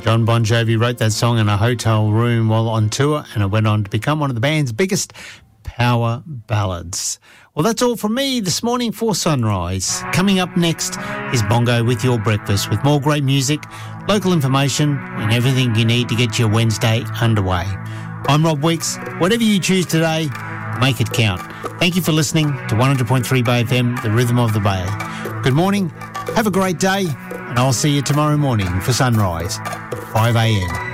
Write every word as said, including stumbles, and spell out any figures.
John Bon Jovi wrote that song in a hotel room while on tour, and it went on to become one of the band's biggest power ballads. Well, that's all from me this morning for Sunrise. Coming up next is Bongo with Your Breakfast, with more great music, local information, and everything you need to get your Wednesday underway. I'm Rob Weeks. Whatever you choose today, make it count. Thank you for listening to one hundred point three Bay F M, the rhythm of the Bay. Good morning, have a great day, and I'll see you tomorrow morning for Sunrise, five a.m.